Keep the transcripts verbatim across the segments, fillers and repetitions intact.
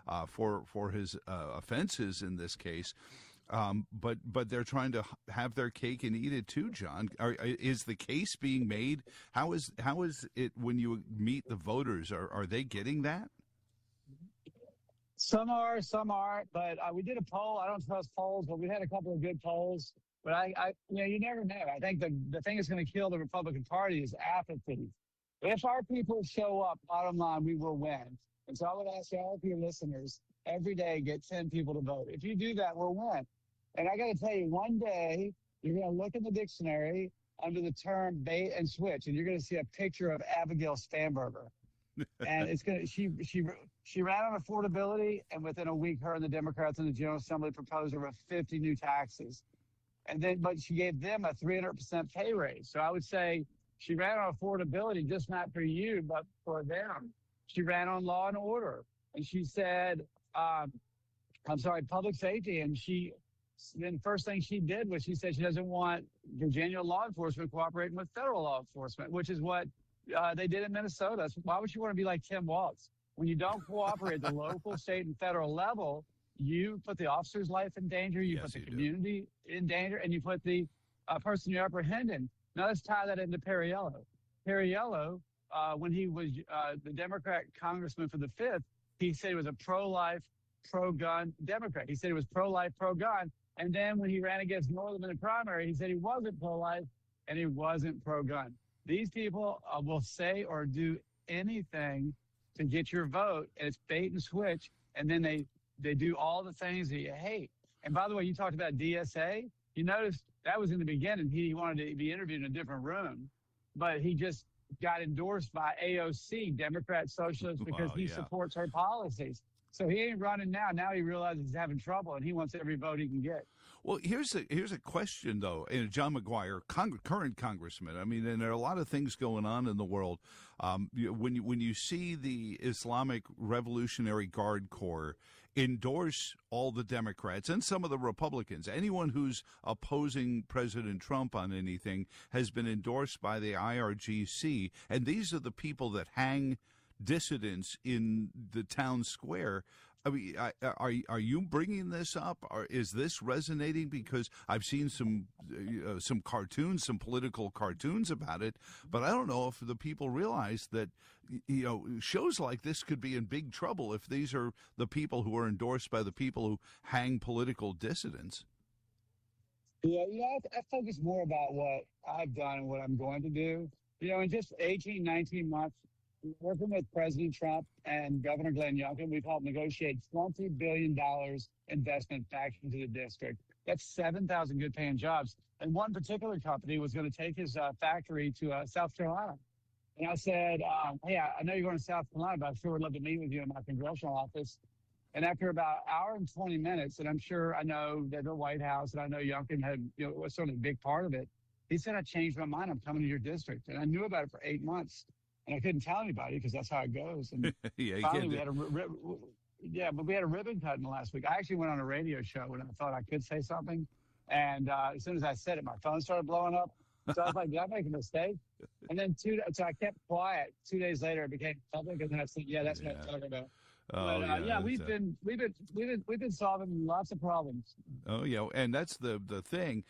uh, for for his uh, offenses in this case. Um, but but they're trying to have their cake and eat it too, John. Are, is the case being made? How is how is it when you meet the voters? Are are they getting that? Some are, some aren't. But uh, we did a poll. I don't trust polls, but we had a couple of good polls. But I, I you know, you never know. I think the the thing that's going to kill the Republican Party is apathy. If our people show up, bottom line, we will win. And so I would ask all of your listeners every day, get ten people to vote. If you do that, we'll win. And I got to tell you, one day you're going to look in the dictionary under the term bait and switch, and you're going to see a picture of Abigail Spanberger. And it's going to, she, she, she ran on affordability, and within a week, her and the Democrats in the General Assembly proposed over fifty new taxes. And then, but she gave them a three hundred percent pay raise. So I would say she ran on affordability, just not for you, but for them. She ran on law and order. And she said, um, I'm sorry, public safety. And she, then the first thing she did was she said she doesn't want Virginia law enforcement cooperating with federal law enforcement, which is what uh, they did in Minnesota. So why would you want to be like Tim Walz? When you don't cooperate at the local, state, and federal level, you put the officer's life in danger, you yes, put the community do. in danger, and you put the uh, person you're apprehending. Now let's tie that into Perriello. Perriello, uh, when he was uh, the Democrat congressman for the fifth, he said he was a pro-life, pro-gun Democrat. He said he was pro-life, pro-gun. And then when he ran against Northam in the primary, he said he wasn't pro-life and he wasn't pro-gun. These people uh, will say or do anything to get your vote, and it's bait and switch, and then they, they do all the things that you hate. And by the way, you talked about D S A. You noticed that was in the beginning. He wanted to be interviewed in a different room, but he just got endorsed by A O C, Democrat Socialists, because wow, he yeah. supports her policies. So he ain't running now. Now he realizes he's having trouble, and he wants every vote he can get. Well, here's a here's a question though. And John McGuire, Cong- current congressman. I mean, and there are a lot of things going on in the world. Um, you, when you when you see the Islamic Revolutionary Guard Corps endorse all the Democrats and some of the Republicans, anyone who's opposing President Trump on anything has been endorsed by the I R G C, and these are the people that hang dissidents in the town square. I mean, are are you bringing this up? Or is this resonating? Because I've seen some uh, some cartoons, some political cartoons about it, but I don't know if the people realize that, you know, shows like this could be in big trouble if these are the people who are endorsed by the people who hang political dissidents. Yeah, you know, I, I focus more about what I've done and what I'm going to do. You know, in just eighteen, nineteen months, working with President Trump and Governor Glenn Youngkin, we've helped negotiate twenty billion dollars investment back into the district. That's seven thousand good-paying jobs. And one particular company was going to take his uh, factory to uh, South Carolina. And I said, um, hey, I know you're going to South Carolina, but I'm sure would love to meet with you in my congressional office. And after about an hour and twenty minutes, and I'm sure I know that the White House, and I know Youngkin had, you know, was certainly a big part of it, he said, I changed my mind. I'm coming to your district. And I knew about it for eight months. And I couldn't tell anybody because that's how it goes. And yeah, finally, we had a rib- yeah, but we had a ribbon cutting last week. I actually went on a radio show and I thought I could say something. And uh, as soon as I said it, my phone started blowing up. So I was like, did I make a mistake? And then two, so I kept quiet. Two days later, it became public, and then I said, yeah, that's yeah. what I'm talking about. Oh, but, uh, yeah, yeah, we've uh... been we've been we've been we've been solving lots of problems. Oh yeah, and that's the the thing.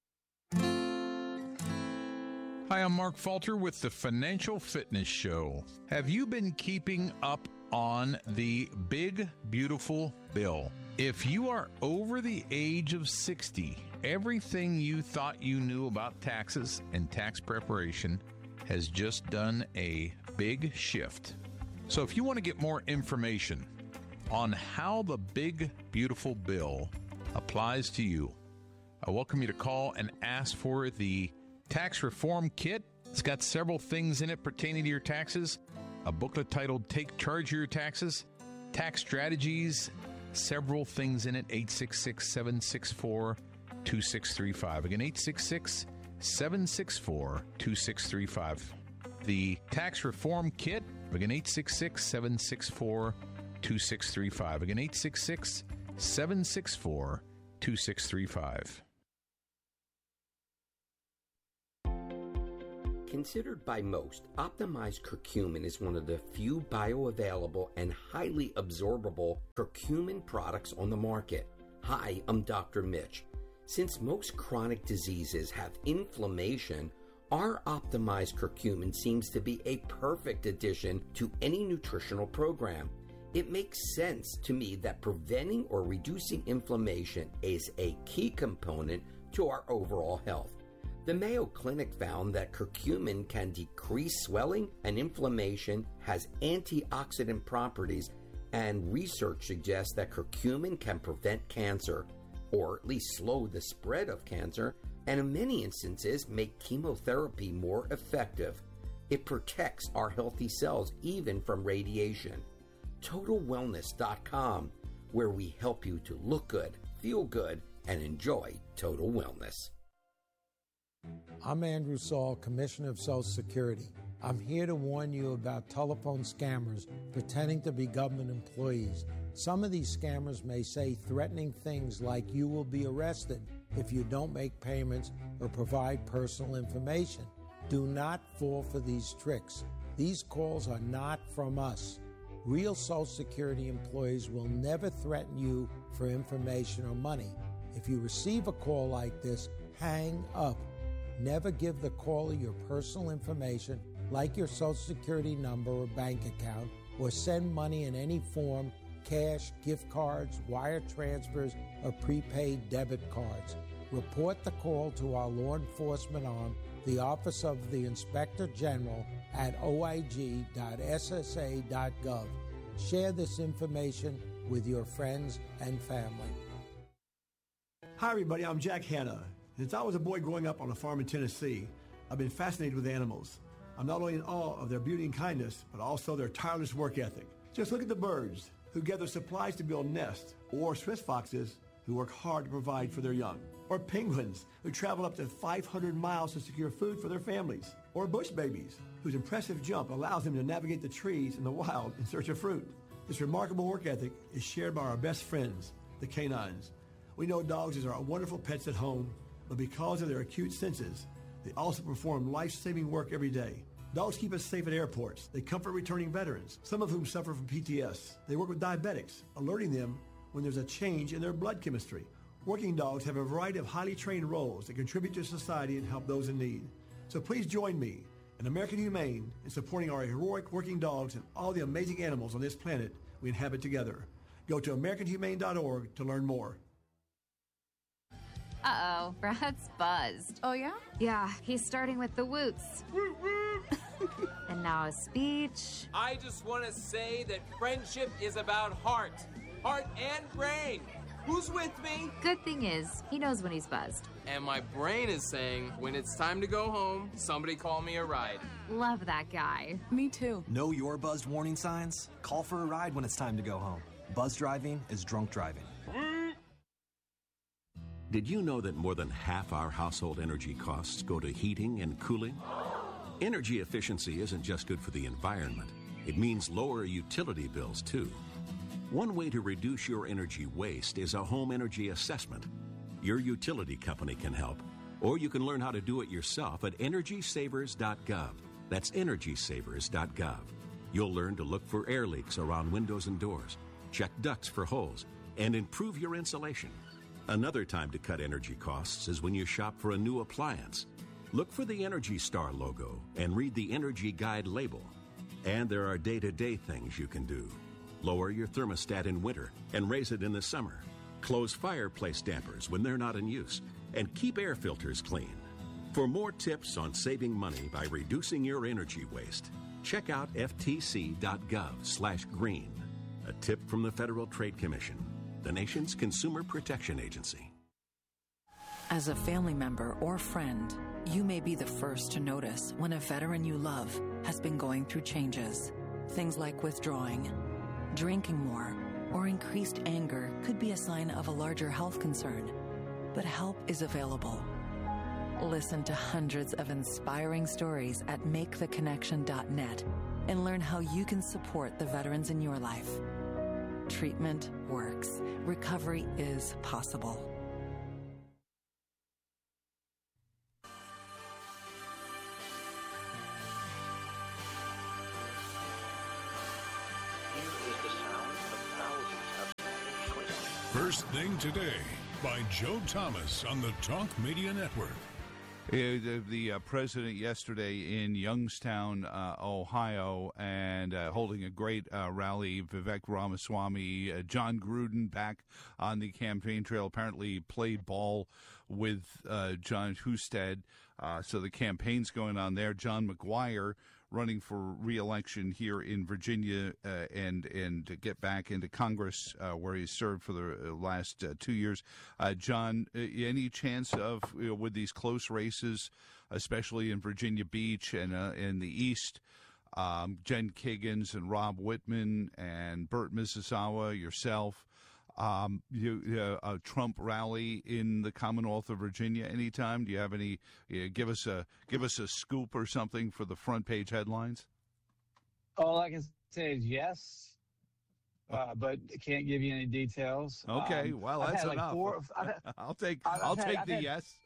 Hi, I'm Mark Falter with the Financial Fitness Show. Have you been keeping up on the big, beautiful bill? If you are over the age of sixty, everything you thought you knew about taxes and tax preparation has just done a big shift. So if you want to get more information on how the big, beautiful bill applies to you, I welcome you to call and ask for the Tax Reform Kit. It's got several things in it pertaining to your taxes. A booklet titled Take Charge of Your Taxes, Tax Strategies, several things in it. eight six six, seven six four, two six three five. Again, eight six six, seven six four, two six three five. The Tax Reform Kit. Again, eight six six, seven six four, two six three five. Again, eight six six, seven six four, two six three five. Considered by most, optimized curcumin is one of the few bioavailable and highly absorbable curcumin products on the market. Hi, I'm Doctor Mitch. Since most chronic diseases have inflammation, our optimized curcumin seems to be a perfect addition to any nutritional program. It makes sense to me that preventing or reducing inflammation is a key component to our overall health. The Mayo Clinic found that curcumin can decrease swelling and inflammation, has antioxidant properties, and research suggests that curcumin can prevent cancer, or at least slow the spread of cancer, and in many instances make chemotherapy more effective. It protects our healthy cells even from radiation. Total Wellness dot com, where we help you to look good, feel good, and enjoy total wellness. I'm Andrew Saul, Commissioner of Social Security. I'm here to warn you about telephone scammers pretending to be government employees. Some of these scammers may say threatening things like you will be arrested if you don't make payments or provide personal information. Do not fall for these tricks. These calls are not from us. Real Social Security employees will never threaten you for information or money. If you receive a call like this, hang up. Never give the caller your personal information, like your Social Security number or bank account, or send money in any form, cash, gift cards, wire transfers, or prepaid debit cards. Report the call to our law enforcement arm, the Office of the Inspector General, at O I G dot S S A dot gov. Share this information with your friends and family. Hi, everybody. I'm Jack Hanna. Since I was a boy growing up on a farm in Tennessee, I've been fascinated with animals. I'm not only in awe of their beauty and kindness, but also their tireless work ethic. Just look at the birds who gather supplies to build nests, or Swiss foxes who work hard to provide for their young, or penguins who travel up to five hundred miles to secure food for their families, or bush babies whose impressive jump allows them to navigate the trees in the wild in search of fruit. This remarkable work ethic is shared by our best friends, the canines. We know dogs are wonderful pets at home, but because of their acute senses, they also perform life-saving work every day. Dogs keep us safe at airports. They comfort returning veterans, some of whom suffer from P T S. They work with diabetics, alerting them when there's a change in their blood chemistry. Working dogs have a variety of highly trained roles that contribute to society and help those in need. So please join me and American Humane in supporting our heroic working dogs and all the amazing animals on this planet we inhabit together. Go to American Humane dot org to learn more. Uh-oh, Brad's buzzed. Oh, yeah? Yeah, he's starting with the woots. And now a speech. I just want to say that friendship is about heart. Heart and brain. Who's with me? Good thing is, he knows when he's buzzed. And my brain is saying, when it's time to go home, somebody call me a ride. Love that guy. Me too. Know your buzzed warning signs? Call for a ride when it's time to go home. Buzz driving is drunk driving. Did you know that more than half our household energy costs go to heating and cooling? Energy efficiency isn't just good for the environment. It means lower utility bills, too. One way to reduce your energy waste is a home energy assessment. Your utility company can help, or you can learn how to do it yourself at energy savers dot gov. That's energy savers dot gov. You'll learn to look for air leaks around windows and doors, check ducts for holes, and improve your insulation. Another time to cut energy costs is when you shop for a new appliance. Look for the Energy Star logo and read the Energy Guide label. And there are day-to-day things you can do. Lower your thermostat in winter and raise it in the summer. Close fireplace dampers when they're not in use. And keep air filters clean. For more tips on saving money by reducing your energy waste, check out F T C dot gov slash green. A tip from the Federal Trade Commission, the nation's consumer protection agency. As a family member or friend, you may be the first to notice when a veteran you love has been going through changes. Things like withdrawing, drinking more, or increased anger could be a sign of a larger health concern. But help is available. Listen to hundreds of inspiring stories at make the connection dot net and learn how you can support the veterans in your life. Treatment works. Recovery is possible. First Thing Today by Joe Thomas on the Talk Media Network. Uh, the the uh, president yesterday in Youngstown, uh, Ohio, and uh, holding a great uh, rally. Vivek Ramaswamy, uh, John Gruden back on the campaign trail, apparently played ball with uh, John Husted. Uh, so the campaign's going on there. John McGuire running for re-election here in Virginia uh, and and to get back into Congress uh, where he's served for the last uh, two years. Uh, John, any chance of, you know, with these close races, especially in Virginia Beach and uh, in the East, um, Jen Kiggins and Rob Whitman and Burt Mississauga, yourself, Um, you, uh, a Trump rally in the Commonwealth of Virginia anytime? Do you have any? Uh, give us a give us a scoop or something for the front page headlines. All I can say is yes, uh, but can't give you any details. Okay, um, well I've that's had like enough. Four, I've had, I'll take I've I'll had, take I've the had, yes.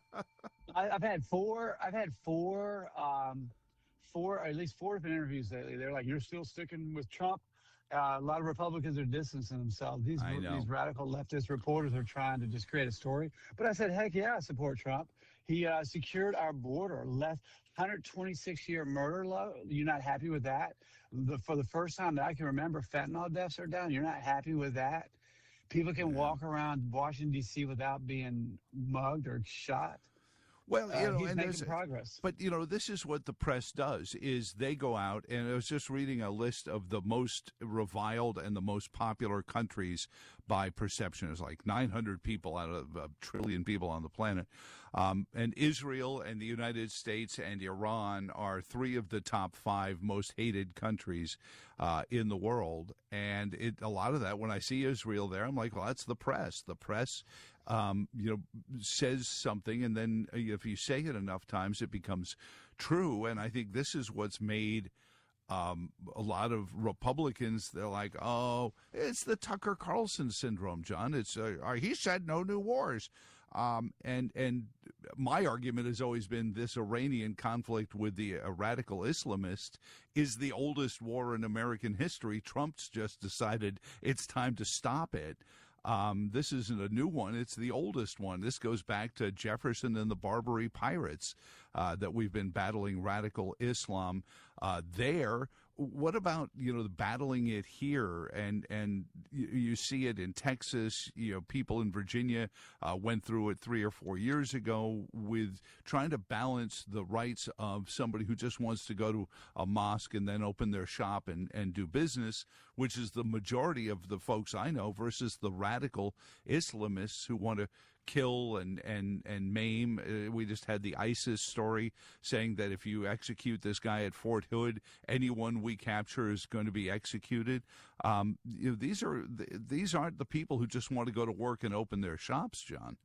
I, I've had four. I've had four. Um, four at least four different interviews lately. They're like, "You're still sticking with Trump." Uh, a lot of Republicans are distancing themselves. These these radical leftist reporters are trying to just create a story. But I said, heck yeah, I support Trump. He uh, secured our border, left one hundred twenty-six year murder low. You're not happy with that? The, for the first time that I can remember, fentanyl deaths are down. You're not happy with that? People can yeah. walk around Washington, D C without being mugged or shot. Well, you know, uh, he's and making progress. But, you know, this is what the press does, is they go out, and I was just reading a list of the most reviled and the most popular countries by perception. It's like nine hundred people out of a trillion people on the planet. Um, and Israel and the United States and Iran are three of the top five most hated countries uh, in the world. And it, a lot of that, when I see Israel there, I'm like, well, that's the press. The press Um, you know, says something, and then if you say it enough times, it becomes true. And I think this is what's made um, a lot of Republicans, they're like, oh, it's the Tucker Carlson syndrome, John. It's uh, he said no new wars. Um, and and my argument has always been this Iranian conflict with the uh, radical Islamist is the oldest war in American history. Trump's just decided it's time to stop it. Um, this isn't a new one. It's the oldest one. This goes back to Jefferson and the Barbary Pirates uh, that we've been battling radical Islam uh, there. What about, you know, battling it here? And and you, you see it in Texas. You know, people in Virginia uh, went through it three or four years ago with trying to balance the rights of somebody who just wants to go to a mosque and then open their shop and, and do business, which is the majority of the folks I know, versus the radical Islamists who want to kill and, and, and maim. Uh, we just had the ISIS story saying that if you execute this guy at Fort Hood, anyone we capture is going to be executed. Um, you know, these are these aren't the people who just want to go to work and open their shops, John.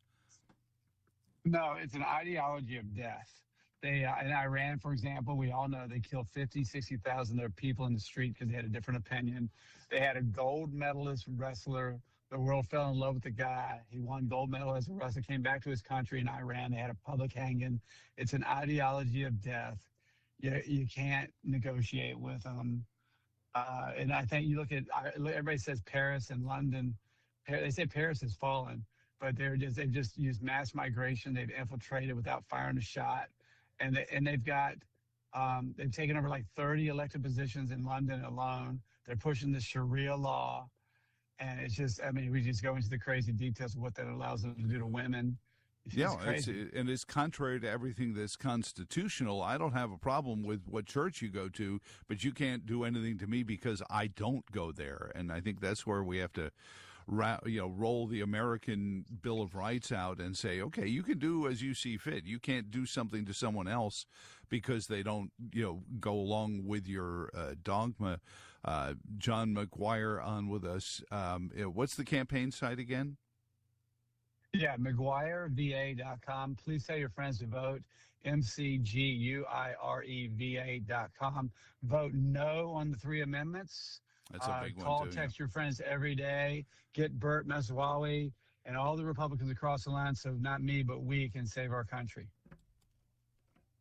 No, it's an ideology of death. They uh, in Iran, for example, we all know they killed fifty, sixty thousand of their people in the street because they had a different opinion. They had a gold medalist wrestler. The world fell in love with the guy. He won gold medal as a wrestler, came back to his country in Iran. They had a public hanging. It's an ideology of death. You, you can't negotiate with them. Uh, and I think you look at, everybody says Paris and London. They say Paris has fallen, but they're just, they've just used mass migration. They've infiltrated without firing a shot. And, they, and they've got, um, they've taken over like thirty elected positions in London alone. They're pushing the Sharia law. And it's just, I mean, we just go into the crazy details of what that allows them to do to women. It's yeah, it's, and it's contrary to everything that's constitutional. I don't have a problem with what church you go to, but you can't do anything to me because I don't go there. And I think that's where we have to, you know, roll the American Bill of Rights out and say, okay, you can do as you see fit. You can't do something to someone else because they don't, you know, go along with your uh, dogma. Uh, John McGuire on with us. Um, what's the campaign site again? Yeah, McGuire V A dot com. Please tell your friends to vote. M C G U I R E V A dot com. Vote no on the three amendments. That's a big uh, call, one, too. text yeah. your friends every day. Get Burt Mississauga and all the Republicans across the line so not me, but we can save our country.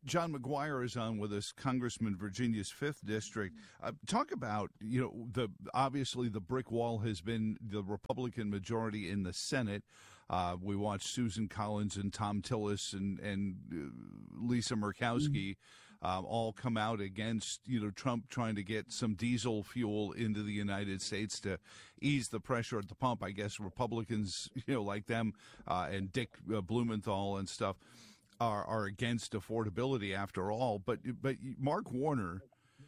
John McGuire is on with us, Congressman, Virginia's fifth District. Uh, talk about, you know, the obviously the brick wall has been the Republican majority in the Senate. Uh, we watched Susan Collins and Tom Tillis and, and uh, Lisa Murkowski um, all come out against, you know, Trump trying to get some diesel fuel into the United States to ease the pressure at the pump. I guess Republicans, you know, like them uh, and Dick uh, Blumenthal and stuff are, are against affordability after all. But but Mark Warner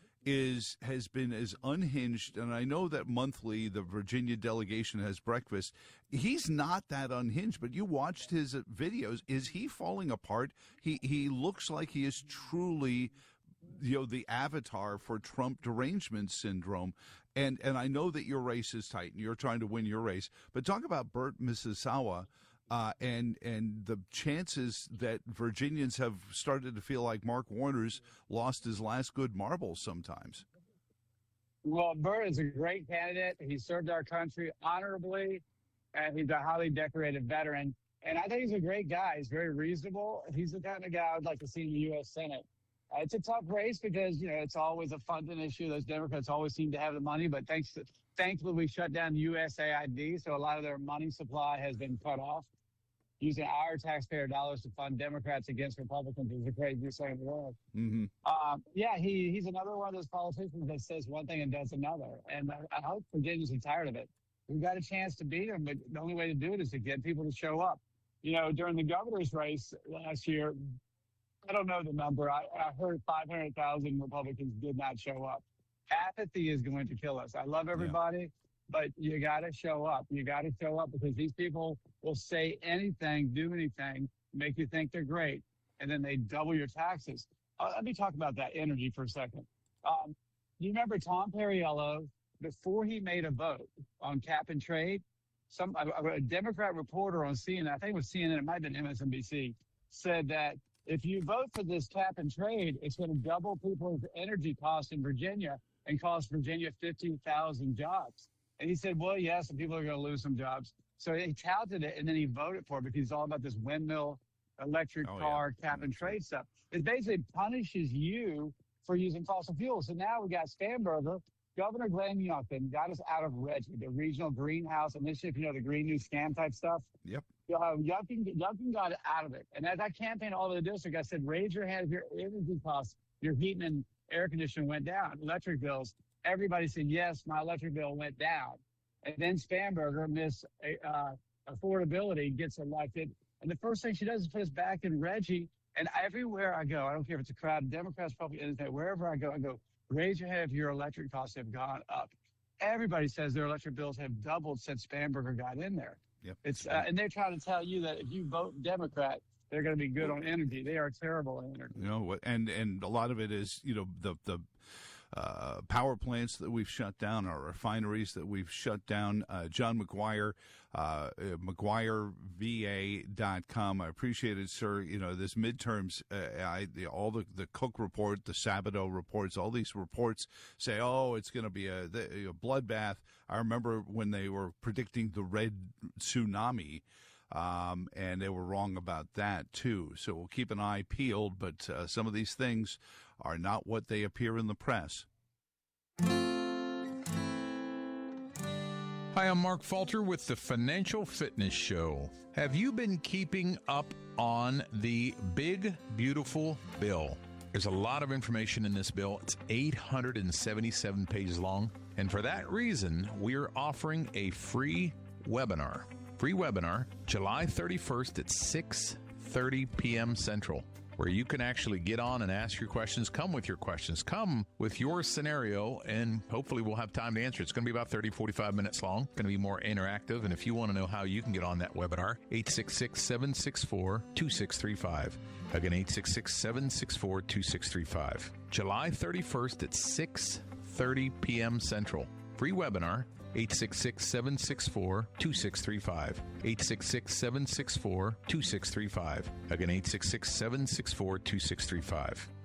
is has been as unhinged, and I know that monthly the Virginia delegation has breakfast. He's not that unhinged, but you watched his videos. Is he falling apart? He he looks like he is truly, you know, the avatar for Trump derangement syndrome. And and I know that your race is tight and you're trying to win your race, but talk about Bert Mississauga. Uh, and and the chances that Virginians have started to feel like Mark Warner's lost his last good marbles sometimes. Well, Bert is a great candidate. He served our country honorably, and he's a highly decorated veteran. And I think he's a great guy. He's very reasonable. He's the kind of guy I would like to see in the U S Senate. Uh, it's a tough race because, you know, it's always a funding issue. Those Democrats always seem to have the money, but thanks to, thankfully we shut down U S A I D, so a lot of their money supply has been cut off. Using our taxpayer dollars to fund Democrats against Republicans is the craziest thing in the world. Mm-hmm. Um, yeah, he he's another one of those politicians that says one thing and does another. And I, I hope Virginians are tired of it. We've got a chance to beat him, but the only way to do it is to get people to show up. You know, during the governor's race last year, I don't know the number. I, I heard five hundred thousand Republicans did not show up. Apathy is going to kill us. I love everybody. Yeah. But you got to show up. You got to show up because these people will say anything, do anything, make you think they're great, and then they double your taxes. Uh, let me talk about that energy for a second. Um, you remember Tom Perriello, before he made a vote on cap and trade, some a, a Democrat reporter on C N N, I think it was C N N, it might have been M S N B C, said that if you vote for this cap and trade, it's going to double people's energy costs in Virginia and cost Virginia fifty thousand jobs. And he said, well, yes, and people are going to lose some jobs. So he touted it, and then he voted for it because he's all about this windmill, electric oh, car, yeah. cap and trade stuff. It basically punishes you for using fossil fuels. So now we got Spanberger. Governor Glenn Youngkin got us out of Reggie, the regional greenhouse initiative, you know, the Green New Scam type stuff. Yep. Uh, Youngkin, Youngkin got it out of it. And as I campaigned all over the district, I said, raise your hand if your energy costs, your heating and air conditioning went down, electric bills. Everybody said, yes, my electric bill went down. And then Spanberger, Miss uh, Affordability, gets elected. And the first thing she does is put us back in Reggie. And everywhere I go, I don't care if it's a crowd, Democrats, Republicans, wherever I go, I go, raise your hand if your electric costs have gone up. Everybody says their electric bills have doubled since Spanberger got in there. Yep. It's uh, and they're trying to tell you that if you vote Democrat, they're going to be good on energy. They are terrible on energy. You know, and and a lot of it is, you know, the the uh, power plants that we've shut down, our refineries that we've shut down. Uh, John McGuire, uh, McGuire V A dot com. I appreciate it, sir. You know, this midterms, uh, I, the, all the, the Cook report, the Sabato reports, all these reports say, oh, it's going to be a, a bloodbath. I remember when they were predicting the red tsunami. Um, and they were wrong about that, too. So we'll keep an eye peeled, but uh, some of these things are not what they appear in the press. Hi, I'm Mark Falter with the Financial Fitness Show. Have you been keeping up on the big, beautiful bill? There's a lot of information in this bill. It's eight hundred seventy-seven pages long. And for that reason, we're offering a free webinar. Free webinar, July thirty-first at six thirty p.m. Central, where you can actually get on and ask your questions. Come with your questions. Come with your scenario, and hopefully we'll have time to answer. It's going to be about thirty, forty-five minutes long. It's going to be more interactive, and if you want to know how you can get on that webinar, eight six six, seven six four, two six three five. Again, eight six six, seven six four, two six three five. July thirty-first at six thirty p.m. Central. Free webinar, eight six six, seven six four, two six three five. eight six six, seven six four, two six three five. Again, eight six six, seven six four, two six three five.